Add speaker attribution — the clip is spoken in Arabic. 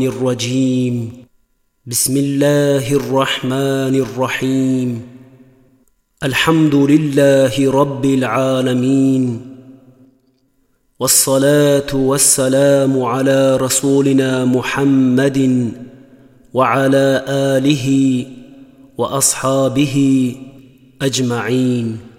Speaker 1: الرجيم. بسم الله الرحمن الرحيم. الحمد لله رب العالمين، والصلاة والسلام على رسولنا محمد وعلى آله وأصحابه أجمعين.